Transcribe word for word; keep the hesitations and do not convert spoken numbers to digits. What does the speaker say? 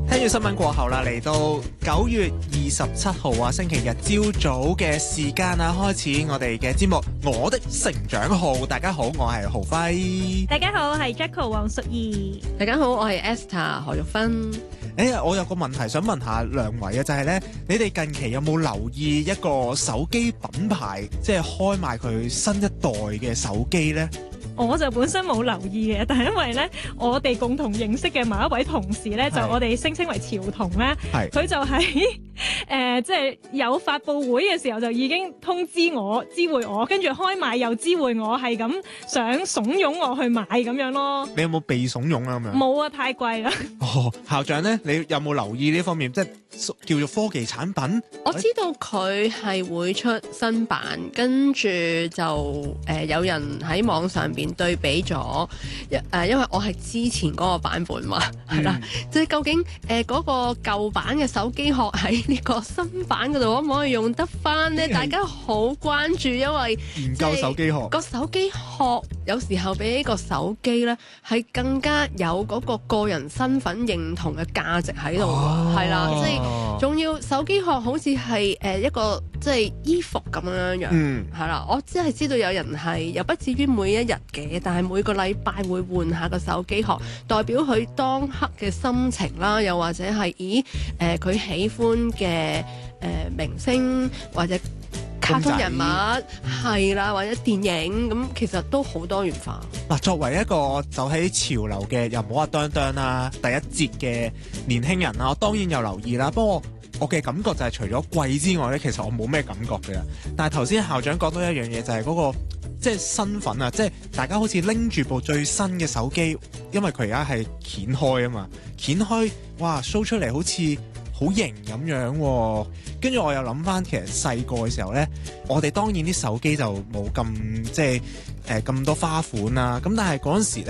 聽住新聞過後啦，嚟到九月二十七號啊，星期日朝早嘅時間啊，開始我哋嘅節目《我的成長號》。大家好，我係豪輝。 大家好，我係 Jacko 黃淑儀。 大家好，我係 Esther 何玉芬。 誒，我有個問題想問下兩位啊，就係咧，你哋近期有冇留意一個手機品牌，即係開賣佢新一代嘅手機呢？ 我就本身冇留意嘅，但係因為咧，我哋共同認識嘅某一位同事咧，就我哋聲稱為潮童咧，佢就喺誒即係有發佈會嘅時候就已經通知我、知會我，跟住開賣又知會我，係咁想慫恿我去買咁樣咯。 你有冇被慫恿啊？咁樣冇啊，太貴啦。 哦，校長咧，你有冇留意呢方面，即係叫做科技產品？ 我知道佢係會出新版，跟住就誒、呃、有人喺網上邊對比咗，誒、呃、因為我係之前嗰個版本嘛，係啦、嗯，即係究竟誒嗰、呃嗰個舊版嘅手機殼喺呢個新版嗰度可唔可以用得翻呢？大家好關注，因為研究手機殼個手機殼有時候比呢個手機咧係更加有嗰個個人身份認同嘅價值喺度，係啦、哦，即係仲要手機殼好似係誒一個即係衣服咁樣樣，係啦、嗯，我只係知道有人係又不至於每一日嘅，但係每個禮拜會換下個手機殼，代表佢當刻嘅心情啦，又或者係咦誒佢、呃、喜歡嘅誒、呃、明星或者卡通人物係啦，或者電影咁，其實都好多元化。 嗱，作為一個走喺潮流嘅，又唔好話當當啦，第一節嘅年輕人啦，我當然有留意啦。不過我嘅感覺就係除咗貴之外咧，其實我冇咩感覺嘅。但係頭先校長講到一樣嘢，就係嗰個即係身份啊，即係大家好似拎住部最新嘅手機，因為佢而家係掀開啊嘛，掀開哇 show 出嚟好似好型咁樣喎。跟住我又諗翻，其實細個嘅時候咧，我哋當然啲手機就冇咁即係誒咁多花款啦。咁但係嗰陣時咧。